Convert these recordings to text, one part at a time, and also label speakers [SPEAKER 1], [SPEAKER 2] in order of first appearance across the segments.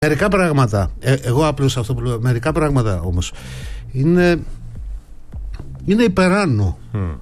[SPEAKER 1] Μερικά πράγματα, εγώ απλώς αυτό που λέω, μερικά πράγματα όμως είναι υπεράνω.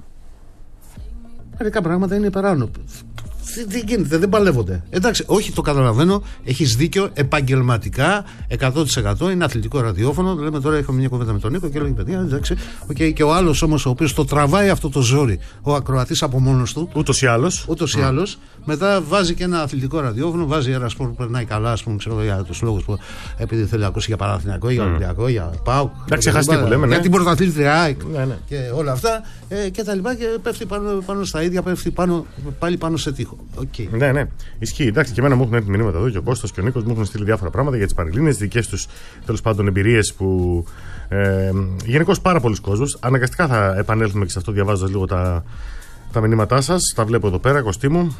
[SPEAKER 1] Μερικά πράγματα είναι υπεράνω. Τι γίνεται, δεν παλεύονται. Εντάξει, όχι, το καταλαβαίνω, έχεις δίκιο, επαγγελματικά 100% είναι αθλητικό ραδιόφωνο. Λέμε τώρα, είχαμε μια κουβέντα με τον Νίκο και λέγει παιδιά, εντάξει, okay, και ο άλλος όμως ο οποίος το τραβάει αυτό το ζόρι, ο ακροατής από μόνος του. Ούτως ή άλλως. Μετά βάζει και ένα αθλητικό ραδιόφωνο, βάζει ένα σπορ που περνάει καλά, ας πούμε, ξέρω, για τους λόγους που επειδή θέλει να ακούσει για Παναθηναϊκό, για Ολυμπιακό, για ΠΑΟΚ. Για την πρωταθλήτρια ΑΕΚ και όλα αυτά και τα λοιπά. Και πέφτει πάνω στα ίδια, πέφτει πάλι πάνω σε τοίχο. Okay.
[SPEAKER 2] Ναι, ισχύει. Εντάξει, και εμένα μου έχουν έρθει μηνύματα εδώ και ο Κώστας και ο Νίκος μου έχουν στείλει διάφορα πράγματα για τις Πανελλήνιες, δικές τους τέλος πάντων εμπειρίες που. Γενικώς πάρα πολλοί κόσμος. Αναγκαστικά θα επανέλθουμε και σε αυτό διαβάζοντας λίγο τα μηνύματά σας. Τα βλέπω εδώ πέρα, Κωστή μου.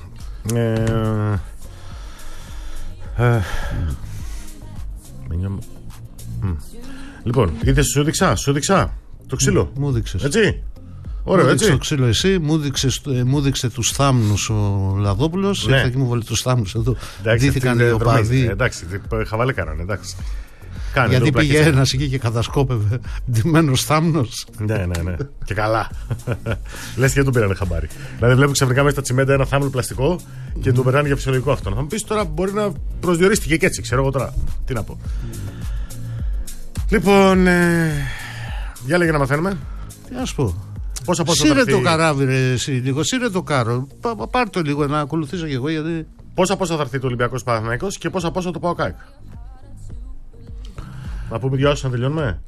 [SPEAKER 2] Λοιπόν, είδες, σου δείξα το ξύλο.
[SPEAKER 1] Μου δείξες.
[SPEAKER 2] Έτσι. Ωραίο, έτσι.
[SPEAKER 1] Το ξύλο εσύ, μου δείξε τους θάμνους ο Λαδόπουλος.
[SPEAKER 2] Ναι.
[SPEAKER 1] Ήρθα και μου βάλει τους θάμνους εδώ. Ντύθηκαν οι οπαδοί.
[SPEAKER 2] Εντάξει, χαβάλε κάνανε, εντάξει.
[SPEAKER 1] Γιατί πήγε ένας εκεί και κατασκόπευε ντυμένος θάμνος.
[SPEAKER 2] Ναι. Και καλά. Λες και δεν τον πήρανε χαμπάρι. Δηλαδή βλέπω ξαφνικά μέσα στα τσιμέντα ένα θάμνο πλαστικό και τον περνάνε για φυσιολογικό αυτό. Θα μου πεις τώρα μπορεί να προσδιορίστηκε και έτσι, ξέρω εγώ τώρα. Τι να πω. Λοιπόν, για λέγε να μαθαίνουμε.
[SPEAKER 1] Τι να σου πω.
[SPEAKER 2] Σύρε
[SPEAKER 1] το καράβι, ρε, εσύ, λίγο. Σύρε το κάρο. Πάρ' το λίγο να ακολουθήσω κι εγώ. Γιατί.
[SPEAKER 2] Πόσα θα έρθει το Ολυμπιακός Παναθηναϊκός και πόσα το ΠΑΟΚ. Να πούμε 2 άσους να τελειώνουμε.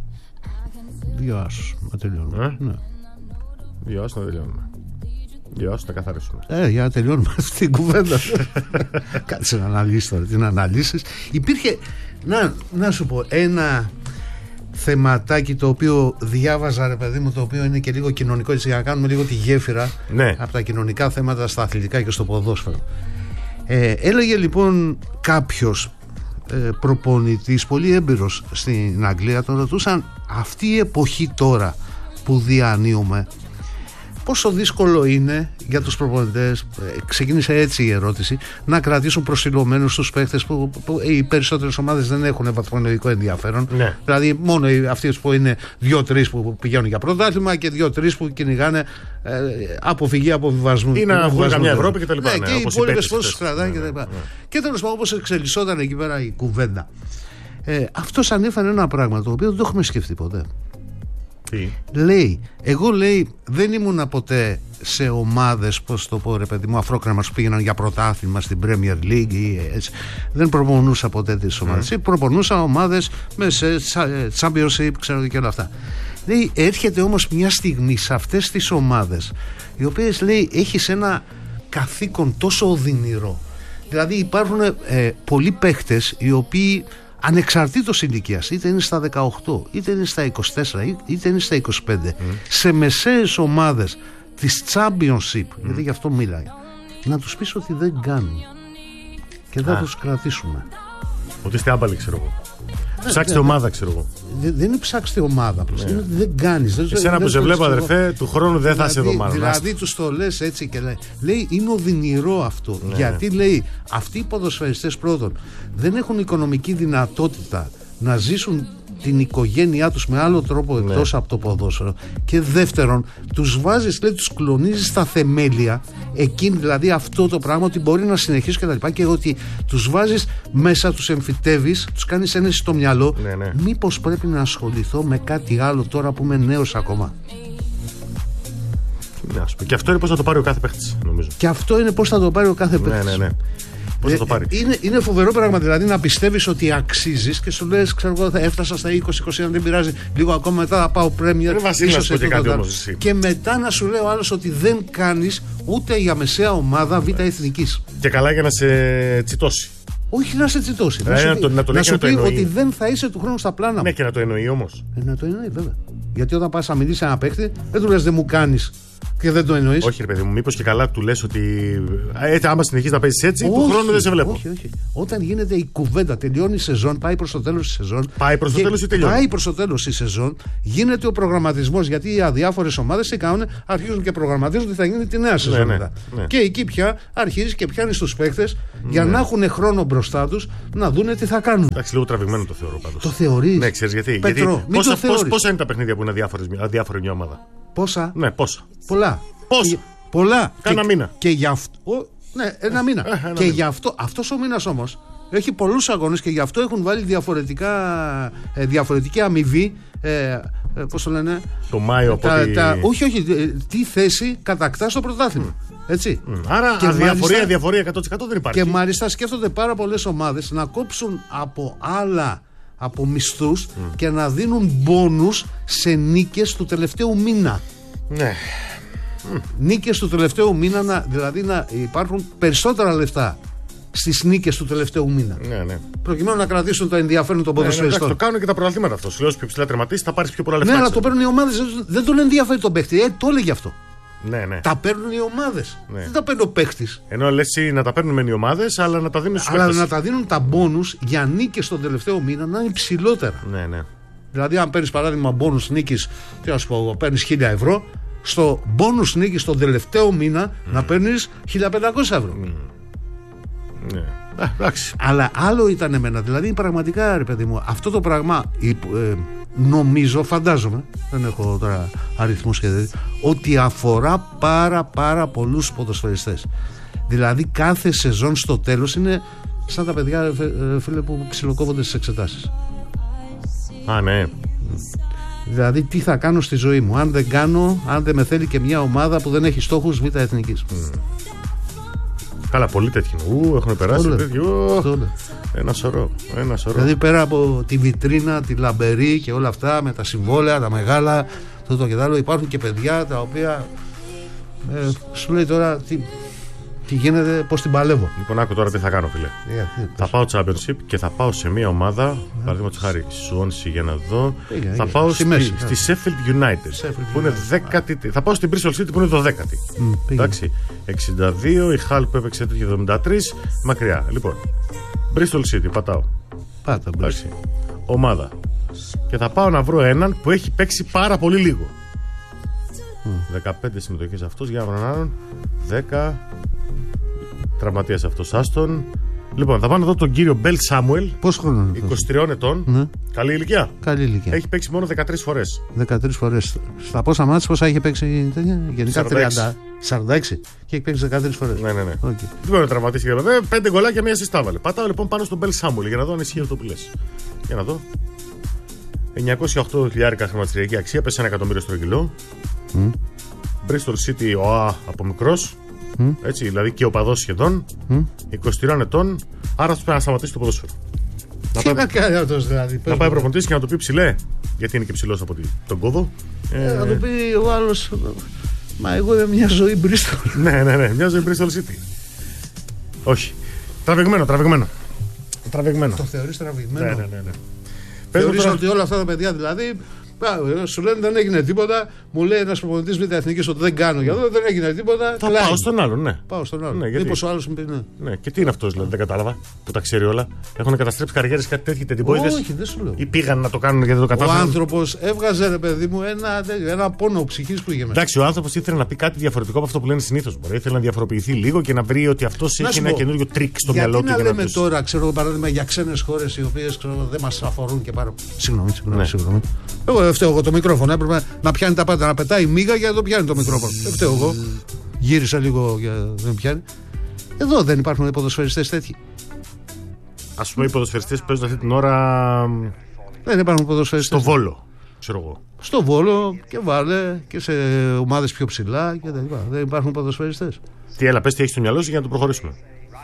[SPEAKER 1] 2 άσους να τελειώνουμε. Ναι.
[SPEAKER 2] 2 άσους να τελειώνουμε. 2 άσους να καθαρίσουμε.
[SPEAKER 1] Για να τελειώνουμε αυτή την κουβέντα. Κάτσε να αναλύσεις τώρα. Τι να αναλύσεις. Υπήρχε. Να σου πω ένα θεματάκι το οποίο διάβαζα, ρε παιδί μου, το οποίο είναι και λίγο κοινωνικό, έτσι, για να κάνουμε λίγο τη γέφυρα από τα κοινωνικά θέματα στα αθλητικά και στο ποδόσφαιρο. Έλεγε λοιπόν κάποιος προπονητής πολύ έμπειρος στην Αγγλία, τον ρωτούσαν αυτή η εποχή τώρα που διανύουμε πόσο δύσκολο είναι για τους προπονητές, ξεκίνησε έτσι η ερώτηση, να κρατήσουν προσιλωμένους τους παίχτες που οι περισσότερες ομάδες δεν έχουν βαθμολογικό ενδιαφέρον.
[SPEAKER 2] Ναι.
[SPEAKER 1] Δηλαδή μόνο αυτοί που είναι 2-3 που πηγαίνουν για πρωτάθλημα και 2-3 που κυνηγάνε αποφυγή αποβιβασμού.
[SPEAKER 2] Ή να βγουν καμιά Ευρώπη και τα λοιπά.
[SPEAKER 1] Ναι, και οι υπόλοιπες πόσους κρατάνε και τα λοιπά. Και τέλος πάντων, όπως εξελισσόταν εκεί πέρα η κουβέντα, αυτός ανέφερε ένα πράγμα το οποίο δεν το έχουμε σκεφτεί ποτέ. Λέει, εγώ δεν ήμουνα ποτέ σε ομάδες, πώς το πω ρε παιδί μου, αφρόκρεμας που πήγαιναν για πρωτάθλημα στην Premier League ή έτσι. Δεν προπονούσα ποτέ τις ομάδες. Προπονούσα ομάδες με Championship, ξέρω και όλα αυτά. Λέει, έρχεται όμως μια στιγμή σε αυτές τις ομάδες, οι οποίες λέει έχεις ένα καθήκον τόσο οδυνηρό. Δηλαδή υπάρχουν πολλοί παίχτες οι οποίοι ανεξαρτήτως ηλικίας, είτε είναι στα 18, είτε είναι στα 24, είτε είναι στα 25, σε μεσαίες ομάδες της Championship, γιατί γι' αυτό μίλάει, να τους πεις ότι δεν κάνουν και δεν θα τους κρατήσουμε.
[SPEAKER 2] Ότι είστε άμπαλοι, ξέρω εγώ. Ψάξτε ομάδα, ξέρω εγώ.
[SPEAKER 1] Δεν είναι ψάξτε ομάδα, είναι ότι δεν κάνεις.
[SPEAKER 2] Εσένα που σε βλέπω, αδερφέ, του χρόνου δεν θα είσαι εδώ μάλλον.
[SPEAKER 1] Δηλαδή τους το λες έτσι και λέει είναι οδυνηρό αυτό. Γιατί λέει αυτοί οι ποδοσφαιριστές πρώτον δεν έχουν οικονομική δυνατότητα να ζήσουν την οικογένειά τους με άλλο τρόπο εκτός από το ποδόσφαιρο, και δεύτερον τους βάζεις, λέει, τους κλονίζεις στα θεμέλια εκείνη, δηλαδή αυτό το πράγμα ότι μπορεί να συνεχίσει και τα λοιπά, και ότι τους βάζεις μέσα, τους εμφυτεύεις, τους κάνεις ένεση στο μυαλό, μήπως πρέπει να ασχοληθώ με κάτι άλλο τώρα που είμαι νέος ακόμα.
[SPEAKER 2] Και αυτό είναι πώς θα το πάρει ο κάθε παίχτης, νομίζω.
[SPEAKER 1] Και αυτό είναι πώς θα το πάρει ο κάθε παίχτης.
[SPEAKER 2] Πώς θα το πάρει.
[SPEAKER 1] Είναι φοβερό πράγμα, δηλαδή να πιστεύεις ότι αξίζεις και σου λες, ξέρω εγώ, θα έφτασα στα 20-21, δεν πειράζει, λίγο ακόμα μετά θα πάω Premier, ίσως και μετά να σου λέει ο άλλος ότι δεν κάνεις ούτε για μεσαία ομάδα Β' εθνικής.
[SPEAKER 2] Και καλά για να σε τσιτώσει.
[SPEAKER 1] Όχι να σε τσιτώσει. Να σου πει ότι δεν θα είσαι του χρόνου στα πλάνα.
[SPEAKER 2] Ναι, και να το εννοεί όμως.
[SPEAKER 1] Να το εννοεί, βέβαια. Γιατί όταν πας να μιλήσει ένα παίκτη, δεν του λες δεν μου κάνεις και δεν το εννοείς.
[SPEAKER 2] Όχι, ρε παιδί μου, μήπως και καλά του λες ότι άμα συνεχίσεις να παίζεις έτσι, του χρόνου δεν σε βλέπω.
[SPEAKER 1] Όχι. Όταν γίνεται η κουβέντα, τελειώνει η σεζόν, πάει προς το τέλος η σεζόν.
[SPEAKER 2] Πάει προς το τέλος ή τελειώνει?
[SPEAKER 1] Πάει προς το τέλος η σεζόν, γίνεται ο προγραμματισμός. Γιατί οι αδιάφορες ομάδες τι κάνουν, αρχίζουν και προγραμματίζουν τι θα γίνει τη νέα σεζόν.
[SPEAKER 2] Ναι.
[SPEAKER 1] Και εκεί πια αρχίζει και πιάνει τους παίκτες για να έχουν χρόνο μπροστά τους να δούνε τι θα κάνουν.
[SPEAKER 2] Εντάξει, λίγο τραβηγμένο το θεωρώ πάντως.
[SPEAKER 1] Το θεωρείς?
[SPEAKER 2] Ναι, ξέρεις γιατί?
[SPEAKER 1] Πέτρο,
[SPEAKER 2] Πόσα είναι τα παιχνίδια που είναι αδιάφορη μια ομάδα?
[SPEAKER 1] Πόσα?
[SPEAKER 2] Ναι, πόσα.
[SPEAKER 1] Πολλά.
[SPEAKER 2] Πόσα?
[SPEAKER 1] Πολλά.
[SPEAKER 2] Κάνα μήνα.
[SPEAKER 1] Και γι' αυτό. Ναι, ένα μήνα. Και γι' αυτό. Αυτός ο μήνας όμως έχει πολλούς αγώνες και γι' αυτό έχουν βάλει διαφορετική αμοιβή. Πώς το λένε?
[SPEAKER 2] Το Μάιο από
[SPEAKER 1] όχι, τι θέση κατακτά στο πρωτάθλημα. Έτσι.
[SPEAKER 2] Άρα διαφορία 100% δεν υπάρχει.
[SPEAKER 1] Και μάλιστα σκέφτονται πάρα πολλές ομάδες να κόψουν από μισθούς και να δίνουν μπόνους σε νίκες του τελευταίου μήνα.
[SPEAKER 2] Ναι.
[SPEAKER 1] Νίκες του τελευταίου μήνα, δηλαδή να υπάρχουν περισσότερα λεφτά στις νίκες του τελευταίου μήνα.
[SPEAKER 2] Ναι.
[SPEAKER 1] Προκειμένου να κρατήσουν το ενδιαφέρον των ποδοσφαιριστών.
[SPEAKER 2] Το κάνουν και τα πρωταθλήματα αυτό. Σου λέω πιο ψηλά τερματίσεις θα πάρεις πιο πολλά λεφτά.
[SPEAKER 1] Ναι, αλλά το παίρνουν οι ομάδες. Δεν τον ενδιαφέρει τον παίχτη. Το έλεγε αυτό.
[SPEAKER 2] Ναι.
[SPEAKER 1] Τα παίρνουν οι ομάδες. Ναι. Δεν τα παίρνει ο παίχτης.
[SPEAKER 2] Ενώ λες να τα παίρνουν οι ομάδες, αλλά να τα δίνουν στους παίχτες.
[SPEAKER 1] Αλλά να τα δίνουν τα μπόνους για νίκες τον τελευταίο μήνα να είναι υψηλότερα.
[SPEAKER 2] Ναι.
[SPEAKER 1] Δηλαδή, αν παίρνεις παράδειγμα μπόνους νίκης, τι να σου πω, παίρνεις 1.000 ευρώ, στο μπόνους νίκης τον τελευταίο μήνα να παίρνεις 1.500 ευρώ.
[SPEAKER 2] Ναι. Εντάξει.
[SPEAKER 1] Αλλά άλλο ήταν εμένα. Δηλαδή, πραγματικά, ρε παιδί μου, αυτό το πράγμα νομίζω, φαντάζομαι, δεν έχω τώρα αριθμούς και τέτοια, ότι αφορά πάρα πολλούς ποδοσφαιριστές. Δηλαδή, κάθε σεζόν στο τέλος είναι σαν τα παιδιά, φίλε, που ψιλοκόβονται στις εξετάσεις.
[SPEAKER 2] Α, ναι.
[SPEAKER 1] Δηλαδή, τι θα κάνω στη ζωή μου, αν δεν με θέλει και μια ομάδα που δεν έχει στόχους β' εθνικής.
[SPEAKER 2] Καλά, πολύ τέτοιο. Έχουν περάσει ένα σωρό.
[SPEAKER 1] Δηλαδή, πέρα από τη βιτρίνα, τη λαμπερή και όλα αυτά με τα συμβόλαια, τα μεγάλα, τούτο και τ' άλλο, υπάρχουν και παιδιά τα οποία σου λέει τώρα τι γίνεται, πώς την παλεύω.
[SPEAKER 2] Λοιπόν, άκου τώρα τι θα κάνω, φίλε. Θα πάω Championship και θα πάω σε μια ομάδα, παραδείγματος χάρη Swansea, για να δω. Θα πάω στη Sheffield United, που είναι 10η. Θα πάω στην Bristol City, που είναι 12η. Εντάξει. 62, η Hull που έπαιξε το 73, μακριά. Λοιπόν, Bristol City, πατάω. Εντάξει. Ομάδα. Και θα πάω να βρω έναν που έχει παίξει πάρα πολύ λίγο. 15 συμμετοχές αυτός, για να βρω έναν. 10. Τραυματίας αυτός, άστον. Λοιπόν, θα πάω να δω τον κύριο Μπέλ Σάμουελ.
[SPEAKER 1] Πόσο χρόνο είναι?
[SPEAKER 2] 23 ετών. Ναι. Καλή ηλικία.
[SPEAKER 1] Έχει
[SPEAKER 2] παίξει μόνο 13 φορές.
[SPEAKER 1] 13 φορές. Στα πόσα μάτς, πόσα είχε παίξει? Γενικά 46. Και έχει παίξει 13 φορές.
[SPEAKER 2] Ναι. Δεν μπορεί να τραυματίσει και 5 γκολάκια, μία ασιστ έβαλε. Πατάω λοιπόν πάνω στον Μπέλ Σάμουελ για να δω αν ισχύει αυτό που λες. Για να δω. 908.000 χρηματιστηριακή αξία, πέσει 1 εκατομμύριο στο κιλό. Bristol City, από μικρός. Έτσι, δηλαδή και οπαδός σχεδόν. 23 ετών. Άρα πρέπει να σταματήσει το ποδόσφαιρο.
[SPEAKER 1] Να κάνει αυτός δηλαδή?
[SPEAKER 2] Να πάει προπονητής και να του πει ψηλέ, γιατί είναι και ψηλός από τον κόδο.
[SPEAKER 1] Να του πει ο άλλος, μα εγώ είμαι μια ζωή Bristol.
[SPEAKER 2] Ναι, μια ζωή Bristol City. Όχι. Τραβηγμένο.
[SPEAKER 1] Το θεωρείς τραβηγμένο?
[SPEAKER 2] Ναι.
[SPEAKER 1] Θεωρείς ότι όλα αυτά τα παιδιά δηλαδή σου λένε δεν έγινε τίποτα, μου λέει ένας προπονητής β' εθνικής ότι δεν κάνω για εδώ, δεν έγινε τίποτα.
[SPEAKER 2] Θα πάω στον άλλον, ναι.
[SPEAKER 1] Πάω στον άλλον. Μήπως ο άλλος μου πει ναι.
[SPEAKER 2] Ναι, και τι είναι αυτός δηλαδή, δεν κατάλαβα, που τα ξέρει όλα. Έχουν καταστρέψει καριέρες, κάτι τέτοιο, τεντιμπόιδες.
[SPEAKER 1] Όχι, δεν σου λέω.
[SPEAKER 2] Ή πήγαν να το κάνουν γιατί δεν το κατάφεραν.
[SPEAKER 1] Ο άνθρωπος έβγαζε, ρε παιδί μου, ένα πόνο ψυχής που είχε μέσα.
[SPEAKER 2] Εντάξει, ο άνθρωπος ήθελε να πει κάτι διαφορετικό από αυτό που λένε συνήθως. Ήθελε να διαφοροποιηθεί λίγο και να βρει ότι αυτός έχει ένα καινούριο τρίκ στο μυαλό του.
[SPEAKER 1] Γιατί να λέμε τώρα, ξέρω παράδειγμα, για ξένες χώρες οι οποίες δεν μας αφορούν και πάρα. Συγγνώμη. Εγώ φταίω εγώ το μικρόφωνο. Έπρεπε να πιάνει τα πάντα, να πετάει μίγα για να το πιάνει το μικρόφωνο. Δεν φταίω εγώ. Γύρισα λίγο για να δεν πιάνει. Εδώ δεν υπάρχουν ποδοσφαιριστές τέτοιοι.
[SPEAKER 2] Ας πούμε, οι ποδοσφαιριστές παίζουν αυτή την ώρα.
[SPEAKER 1] Δεν υπάρχουν ποδοσφαιριστές.
[SPEAKER 2] Στο Βόλο, ξέρω εγώ.
[SPEAKER 1] Στο Βόλο και βάλε και σε ομάδες πιο ψηλά και τα λοιπά. Δεν υπάρχουν ποδοσφαιριστές.
[SPEAKER 2] Τι, έλα, πες τι έχεις στο μυαλό σου για να το προχωρήσουμε.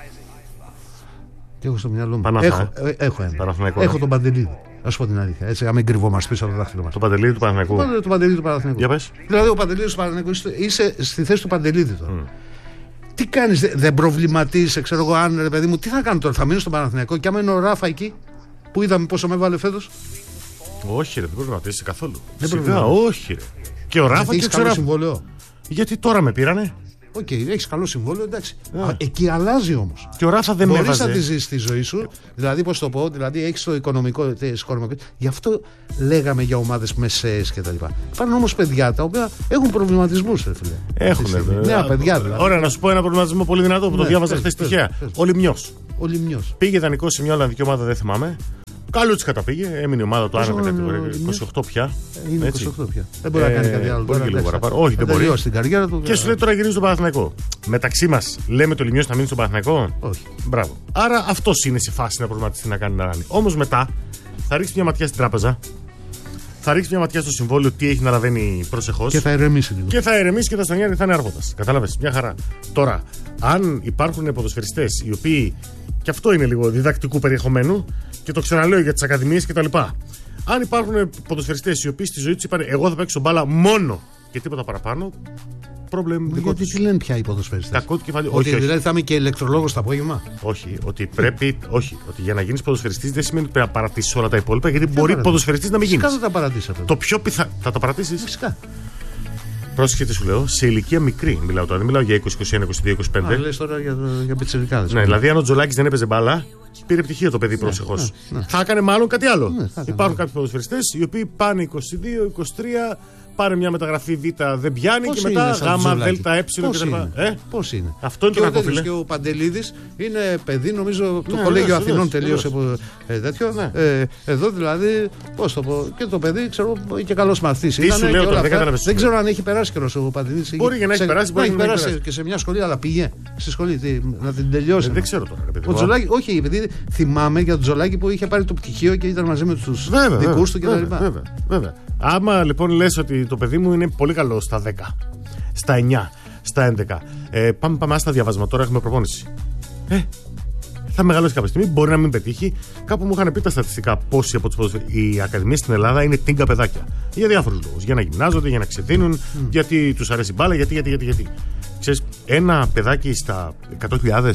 [SPEAKER 1] Τι έχω στο μυαλό μου?
[SPEAKER 2] Έχω
[SPEAKER 1] ένα. Έχω τον Παντελίδη. Α σου πω την αλήθεια. Έτσι, να μην κρυβόμαστε πίσω από το δάχτυλο μας.
[SPEAKER 2] Το Παντελίδη του Παναθηναϊκού.
[SPEAKER 1] Το Παντελίδη του Παναθηναϊκού.
[SPEAKER 2] Για πες.
[SPEAKER 1] Δηλαδή, ο Παντελίδης του Παναθηναϊκού είσαι στη θέση του Παντελίδη τώρα. Τι κάνεις, δεν προβληματίζεσαι, ξέρω εγώ, αν ρε παιδί μου, τι θα κάνω τώρα, θα μείνω στον Παναθηναϊκό και άμα είναι ο Ράφα εκεί, που είδαμε πόσο με έβαλε φέτος.
[SPEAKER 2] Όχι, ρε, δεν προβληματίζεσαι καθόλου.
[SPEAKER 1] Δεν προβληματίζεσαι.
[SPEAKER 2] Όχι, ρε. Και ο Ράφα και
[SPEAKER 1] καλό συμβόλαιο.
[SPEAKER 2] Γιατί τώρα με πήρανε.
[SPEAKER 1] Οκ, έχεις καλό συμβόλαιο, εντάξει. Εκεί αλλάζει όμως.
[SPEAKER 2] Και ο Ράφα δεν με έβαζε.
[SPEAKER 1] Μπορείς να τη ζήσεις τη ζωή σου, δηλαδή, πώς το πω, δηλαδή έχεις το οικονομικό. Γι' αυτό λέγαμε για ομάδες μεσαίες κτλ. Υπάρχουν όμως παιδιά τα οποία έχουν προβληματισμούς, ρε φίλε.
[SPEAKER 2] Έχουν,
[SPEAKER 1] νέα παιδιά δηλαδή.
[SPEAKER 2] Ωραία, να σου πω ένα προβληματισμό πολύ δυνατό που το διάβαζα χθες τυχαία. Ο Λιμιός. Πήγε δανεικό σε μια Ολλανδική ομάδα, δεν θυμάμαι. Καλό τη καταπήγε, έμεινε η ομάδα του άνευ κατηγορία. 28 πια.
[SPEAKER 1] Είναι 28 πια. Δεν μπορεί να κάνει κάτι άλλο.
[SPEAKER 2] Μπορεί και λίγο παραπάνω. Όχι, δεν μπορεί.
[SPEAKER 1] Στην καριέρα του.
[SPEAKER 2] Και σου λέει τώρα γυρίζει στον Παναθηναϊκό. Μεταξύ μας λέμε το Λιμιός θα μείνει στον Παναθηναϊκό.
[SPEAKER 1] Όχι.
[SPEAKER 2] Μπράβο. Άρα αυτό είναι σε φάση να προβληματιστεί να κάνει να ράνει. Όμως μετά θα ρίξει μια ματιά στην τράπεζα. Θα ρίξει μια ματιά στο συμβόλαιο τι έχει να λαβαίνει προσεχώς.
[SPEAKER 1] Και θα ηρεμήσει λίγο.
[SPEAKER 2] Και θα ηρεμήσει και θα στανιάρει, θα είναι αργότας. Κατάλαβες, μια χαρά. Τώρα, αν υπάρχουν ποδοσφαιριστές οι οποίοι. Και αυτό είναι λίγο διδακτικού περιεχομένου και το ξαναλέω για τις ακαδημίες κτλ. Αν υπάρχουν ποδοσφαιριστές οι οποίοι στη ζωή τους είπαν εγώ θα παίξω μπάλα μόνο και τίποτα παραπάνω.
[SPEAKER 1] Γιατί τι λένε πια οι ποδοσφαιριστές.
[SPEAKER 2] Κακό του κεφάλι.
[SPEAKER 1] Ότι όχι, δηλαδή θα είμαι και ηλεκτρολόγος το απόγευμα.
[SPEAKER 2] Όχι, ότι πρέπει. Όχι, ότι για να γίνεις ποδοσφαιριστής δεν σημαίνει ότι πρέπει να παρατήσεις όλα τα υπόλοιπα γιατί μπορεί ποδοσφαιριστής να μην γίνεις.
[SPEAKER 1] Φυσικά θα τα παρατήσεις.
[SPEAKER 2] Το πιο πιθανό. Θα το παρατήσεις.
[SPEAKER 1] Φυσικά.
[SPEAKER 2] Πρόσεχε τι σου λέω, σε ηλικία μικρή μιλάω τώρα, δεν μιλάω για 20, 21, 22, 25.
[SPEAKER 1] Λες τώρα για πιτσιρικάδες.
[SPEAKER 2] Ναι, δηλαδή αν ο Τζολάκης δεν έπαιζε μπάλα, πήρε πτυχίο το παιδί πρόσεχος. Θα έκανε μάλλον κάτι άλλο. Υπάρχουν κάποιοι ποδοσφαιριστές οι οποίοι πάνε 22, 23, πάρε μια μεταγραφή Β, δεν πιάνει και μετά Γ, Δ, Ε κτλ.
[SPEAKER 1] Πώς είναι.
[SPEAKER 2] Αυτό είναι το κακό, φίλε.
[SPEAKER 1] Και ο Παντελίδης είναι παιδί, νομίζω, το Κολέγιο Αθηνών τελείωσε τέτοιο. Εδώ δηλαδή, πώς το πω, και το παιδί, ξέρω, και καλός μαθητής.
[SPEAKER 2] Τι σου λέω τώρα, δεν καταλαβαίνεις.
[SPEAKER 1] Δεν ξέρω αν έχει περάσει καιρός ο Παντελίδης.
[SPEAKER 2] Μπορεί και να έχει περάσει, μπορεί
[SPEAKER 1] να έχει περάσει και σε μια σχολή, αλλά πήγε στη σχολή να την τελειώσει.
[SPEAKER 2] Δεν ξέρω τώρα.
[SPEAKER 1] Ο Τζολάκη, όχι, επειδή θυμάμαι για τον Τζολάκη που είχε πάρει το πτυχίο και ήταν μαζί με τους δικούς του κτλ.
[SPEAKER 2] Βέβαια. Άμα λοιπόν λες ότι το παιδί μου είναι πολύ καλό στα 10, στα 9, στα 11, πάμε στα διαβάσματα. Τώρα έχουμε προπόνηση. Θα μεγαλώσει κάποια στιγμή, μπορεί να μην πετύχει. Κάπου μου είχαν πει τα στατιστικά πόσοι από τους ποδοσφαιριστές. Οι ακαδημίες στην Ελλάδα είναι τίγκα παιδάκια. Για διάφορους λόγους. Για να γυμνάζονται, για να ξεδίνουν, γιατί τους αρέσει η μπάλα, γιατί. Ξέρεις, ένα παιδάκι στα 100.000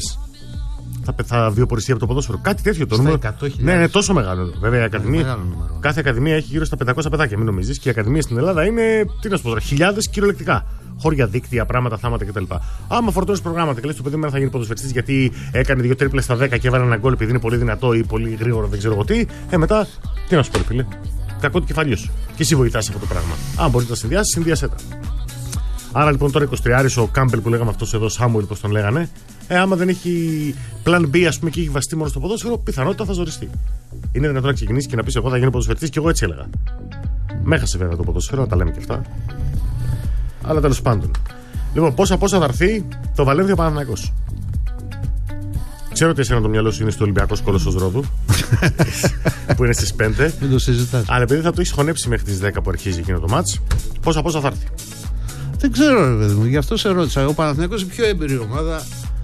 [SPEAKER 2] θα βιοποριστεί από το ποδόσφαιρο. Κάτι τέτοιο το νούμερο. Ναι, είναι τόσο μεγάλο. Βέβαια, κάθε ακαδημία έχει γύρω στα 500 παιδάκια, μην νομίζεις. Και οι ακαδημίες στην Ελλάδα είναι, τι να σου πω τώρα, χιλιάδες κυριολεκτικά. Χώρια, δίκτυα, πράγματα, θάματα κτλ. Άμα φορτώνεις προγράμματα και λες το παιδί μου θα γίνει ποδοσφαιριστής γιατί έκανε 2 τρίπλες στα 10 και έβαλε ένα γκολ επειδή είναι πολύ δυνατό ή πολύ γρήγορο, δεν ξέρω εγώ τι. Μετά, τι να σου πω, φίλε. Κακό του κεφαλιού σου. Και εσύ βοηθάς αυτό το πράγμα. Αν μπορείς να τα συνδυάσεις, συνδυάσέ τα. Άρα λοιπόν τώρα 23 ο Κάμπελ που λέγαμε αυτός εδώ, Σάμουελ πώς τον λέγανε, άμα δεν έχει plan B, ας πούμε, και έχει βαστεί μόνο στο ποδόσφαιρο, πιθανότητα θα ζοριστεί. Είναι δυνατόν να ξεκινήσει και να πει: εγώ θα γίνω ποδοσφαιριστής και εγώ έτσι έλεγα. Με έχασε βέβαια το ποδόσφαιρο, να τα λέμε και αυτά. Αλλά τέλος πάντων. Λοιπόν, πόσα θα έρθει το Βαλένθια Παναθηναϊκός. Ξέρω ότι εσένα το μυαλό σου είναι στο Ολυμπιακό Κόλοσσος Ρόδου που είναι στις 5.
[SPEAKER 1] Μην το συζητάς.
[SPEAKER 2] Αλλά επειδή θα το έχεις χωνέψει μέχρι τις 10 που αρχίζει εκείνο το μάτς, πόσα θα έρθει.
[SPEAKER 1] Δεν ξέρω, ρε παιδί μου, γι' αυτό σε ρώτησα. Ο Παναθηναϊκός είναι πιο έμπειρη ομάδα.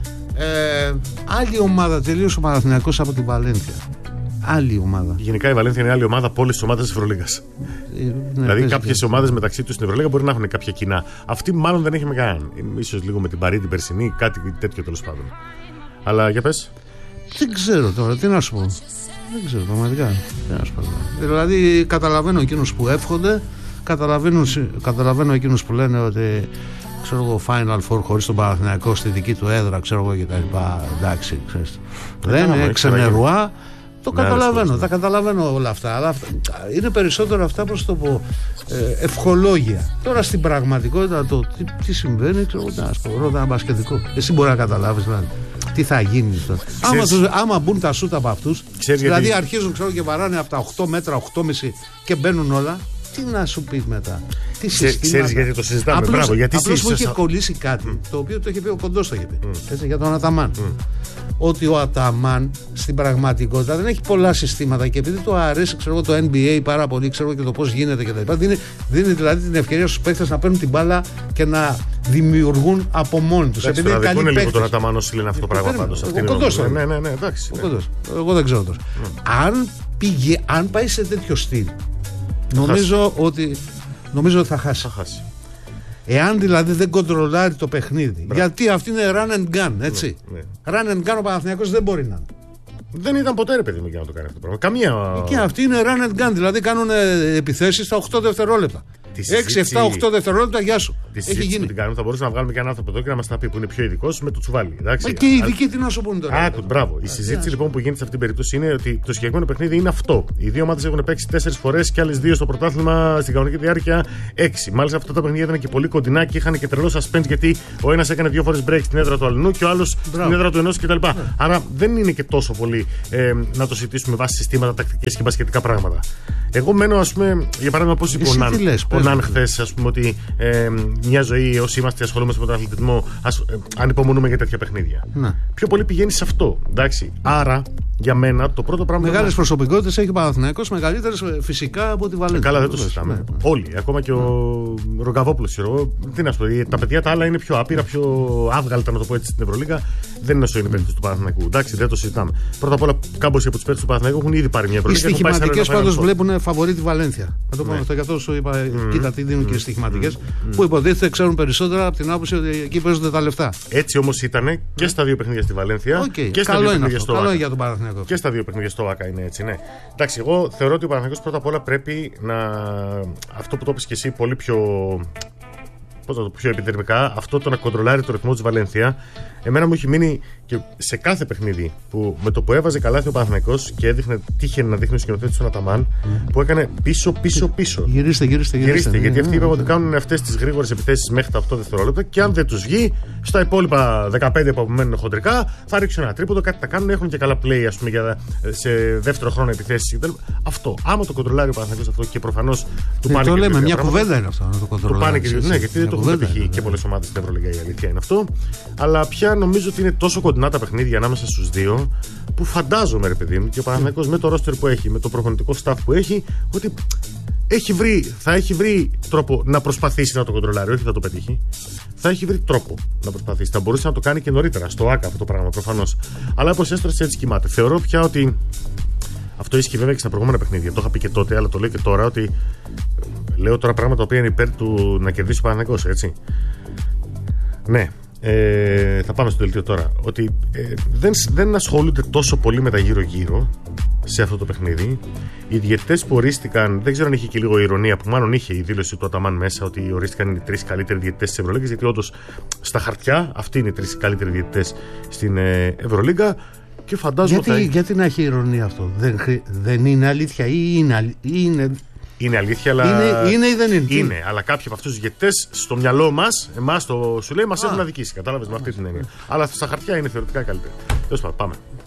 [SPEAKER 1] Άλλη ομάδα τελείωσε ο Παναθηναϊκός από την Βαλένθια. Άλλη ομάδα.
[SPEAKER 2] Γενικά η Βαλένθια είναι άλλη ομάδα από όλες τις ομάδες της Ευρωλίγας. Δηλαδή κάποιες ομάδες μεταξύ τους στην Ευρωλίγα μπορεί να έχουν κάποια κοινά. Αυτή μάλλον δεν έχει με κανέναν. Ίσως λίγο με την Παρί, την περσινή, κάτι τέτοιο τέλος πάντων. Αλλά για πες.
[SPEAKER 1] Δεν ξέρω τώρα, τι να σου πω. Δεν ξέρω, πραγματικά. Τι να σου πω. Δηλαδή καταλαβαίνω εκείνους που εύχονται. Καταλαβαίνω εκείνους που λένε ότι ξέρω εγώ Final Four χωρίς τον Παναθηναϊκό στη δική του έδρα, ξέρω εγώ κτλ. Εντάξει, ξέρεις. Δεν είναι ξενερουά. Το καταλαβαίνω, τα καταλαβαίνω όλα αυτά. Αλλά είναι περισσότερο αυτά, πώς το πω, ευχολόγια. Τώρα στην πραγματικότητα το τι συμβαίνει, ξέρω εγώ, να σου πω, ρώτα ένα μπασκετικό. Εσύ μπορεί να καταλάβεις δηλαδή. Τι θα γίνει τώρα. Άμα μπουν τα σούτα από αυτούς, δηλαδή γιατί αρχίζουν ξέρω, και βαράνε από τα 8 μέτρα, 8,5 και μπαίνουν όλα. Τι να σου πει μετά.
[SPEAKER 2] Ξέρεις γιατί το συζητάμε. Μπράβο, γιατί
[SPEAKER 1] απλώς μου είχε κολλήσει κάτι το οποίο το είχε πει ο Κοντός, το είχε πει. Έτσι, για τον Αταμάν. Ότι ο Αταμάν στην πραγματικότητα δεν έχει πολλά συστήματα και επειδή του αρέσει ξέρω, το NBA πάρα πολύ, ξέρω και το πώς γίνεται κτλ. Δίνει δηλαδή την ευκαιρία στους παίκτες να παίρνουν την μπάλα και να δημιουργούν από μόνοι τους.
[SPEAKER 2] Επειδή είναι καλοί παίκτες. Λίγο τον Αταμάν όσοι λένε αυτό το πράγμα πάντως.
[SPEAKER 1] Ο Κοντός.
[SPEAKER 2] Ναι, εντάξει.
[SPEAKER 1] Εγώ δεν ξέρω τόσο. Αν πάει σε τέτοιο στυλ. Νομίζω ότι θα χάσει. Εάν δηλαδή δεν κοντρολάρει το παιχνίδι. Γιατί αυτή είναι run and gun, έτσι. Run and gun ο Παναθηναϊκός δεν μπορεί να είναι.
[SPEAKER 2] Δεν ήταν ποτέ ρε παιδί μου για να το κάνει αυτό το πράγμα. Καμία.
[SPEAKER 1] Και αυτοί είναι run and gun, δηλαδή κάνουν επιθέσεις στα 8 δευτερόλεπτα. 6, 7, 8 δευτερόλεπτα, γεια σου.
[SPEAKER 2] Έχει γίνει. Την κάνουμε, θα μπορούσαμε να βγάλουμε και έναν άνθρωπο εδώ και να μας τα πει που είναι πιο ειδικός με το τσουβάλι.
[SPEAKER 1] Και οι ειδικοί τι να σου πούνε τώρα.
[SPEAKER 2] Άκου, μπράβο. Η συζήτηση λοιπόν που γίνεται σε αυτή την περίπτωση είναι ότι το συγκεκριμένο παιχνίδι είναι αυτό. Οι δύο ομάδες έχουν παίξει 4 φορές και άλλες 2 στο πρωτάθλημα στην κανονική διάρκεια 6. Μάλιστα αυτά τα παιχνίδια ήταν και πολύ κοντινά και είχαν και τρελό suspense γιατί ο ένας έκανε 2 φορές break στην έδρα του αλλού και ο άλλος στην έδρα του ενός κτλ. Άρα δεν είναι και τόσο πολύ να το συζητήσουμε βάσει συστήματα, τακτικές και μπασκετικά πράγματα. Εγώ μένω, ας πούμε, για παράδειγμα, πώς είπε ο Ναν χθες, ας πούμε, ότι μια ζωή όσοι είμαστε ασχολούμαστε με τον αθλητισμό, ανυπομονούμε για τέτοια παιχνίδια. Να. Πιο πολύ πηγαίνει σε αυτό. Εντάξει. Άρα, για μένα, το πρώτο πράγμα.
[SPEAKER 1] Μεγάλες προσωπικότητες έχει ο Παναθηναϊκός, μεγαλύτερες φυσικά από τη Βαλένθια.
[SPEAKER 2] Καλά, δεν το συζητάμε. Ναι. Όλοι. Ακόμα και ο Ρογκαβόπουλος. Τι να σου πω, τα παιδιά τα άλλα είναι πιο άπειρα, πιο άβγαλτα, να το πω έτσι, στην Ευρωλίγα. Δεν είναι όσο είναι παίκτες του Παναθηναϊκού. Εντάξει, δεν το συζητάμε. Πρώτα απ' όλα, κάμποσοι από τους παίκτες του Παναθηναϊκού έχουν ήδη πάρει μια Ευρωλίγα.
[SPEAKER 1] Οι στοιχηματικές πάντως βλέπουν φαβορί τη Βαλένθια. Να το πούμε αυτό, γι' αυτό σου είπα, κοίτα τι δίνουν και οι στοιχηματικές. Που υποτίθεται ξέρουν περισσότερα από την άποψη ότι εκεί παίζονται τα λεφτά.
[SPEAKER 2] Έτσι όμως ήταν και στα 2 παιχνίδια στη Βαλένθια και στα 2 παιχνίδια στο ΆΚΑ.
[SPEAKER 1] Για τον Παναθηναϊκό.
[SPEAKER 2] Και στα 2 παιχνίδια στο ΆΚΑ είναι έτσι, ναι. Εντάξει, εγώ θεωρώ ότι ο Παναθηναϊκός πρώτα απ' όλα πρέπει να. Αυτό που το είπες και εσύ πολύ πιο. Πώς να το πω, πιο επιδερμικά, αυτό το να κοντρολάρει το ρυθμό της Βαλένθια. Εμένα μου έχει μείνει και σε κάθε παιχνίδι που με το που έβαζε καλάθι ο Παναθηναϊκός και τύχε να δείχνει ο σκηνοθέτης του Αταμάν που έκανε πίσω.
[SPEAKER 1] Γυρίστε.
[SPEAKER 2] Γιατί αυτοί είπαν ότι κάνουν αυτές τις γρήγορες επιθέσεις μέχρι τα 8 δευτερόλεπτα και αν δεν τους βγει, στα υπόλοιπα 15 που απομένουν χοντρικά, θα ρίξουν ένα τρίποντο, κάτι τα κάνουν. Έχουν και καλά play, ας πούμε, σε δεύτερο χρόνο επιθέσεις. Αυτό. Άμα το κοντρολάρει ο Παναθηναϊκός αυτό και προφανώς του πάνε.
[SPEAKER 1] Το λέμε, μια κουβέντα είναι αυτό να το κοντρολάρει.
[SPEAKER 2] Ναι, γιατί δεν το έχουν πετύχει και πολλές ομάδες στην Ευρωλίγα, η αλήθεια είναι αυτό. Αλλά πια νομίζω ότι είναι τόσο κοντινά τα παιχνίδια ανάμεσα στους δύο, που φαντάζομαι, ρε παιδί μου, και ο Παναθηναϊκός με το ρόστερ που έχει, με το προπονητικό staff που έχει, ότι θα έχει βρει τρόπο να προσπαθήσει να το κοντρολάρει. Όχι θα το πετύχει. Θα έχει βρει τρόπο να προσπαθήσει. Θα μπορούσε να το κάνει και νωρίτερα, στο ΆΚΑ αυτό το πράγμα προφανώς. Αλλά όπως έστρωσε έτσι κοιμάται. Θεωρώ πια ότι. Αυτό ίσχυε βέβαια και στα προηγούμενα παιχνίδια. Το είχα πει και τότε, αλλά το λέω και τώρα ότι. Λέω τώρα πράγματα που είναι υπέρ του να κερδίσει ο Παναθηναϊκός, έτσι. Ναι. Θα πάμε στο δελτίο τώρα. Ότι δεν ασχολούνται τόσο πολύ με τα γύρω-γύρω σε αυτό το παιχνίδι. Οι διαιτητές που ορίστηκαν, δεν ξέρω αν είχε και λίγο ηρωνία, που μάλλον είχε η δήλωση του Αταμάν μέσα, ότι ορίστηκαν οι 3 καλύτεροι διαιτητές της Ευρωλίγκας, γιατί όντως στα χαρτιά αυτοί είναι οι 3 καλύτεροι διαιτητές στην Ευρωλίγκα. Και φαντάζομαι
[SPEAKER 1] γιατί να έχει ηρωνία αυτό, δεν είναι αλήθεια ή είναι.
[SPEAKER 2] Είναι αλήθεια, αλλά.
[SPEAKER 1] Είναι ή δεν είναι.
[SPEAKER 2] Είναι, αλλά κάποιοι από αυτούς τους διαιτητές στο μυαλό μας, εμάς το σου λέει, μας έχουν αδικήσει. Κατάλαβες με αυτή την έννοια. Αλλά στα χαρτιά είναι θεωρητικά καλύτεροι. Τέλος πάντων, πάμε.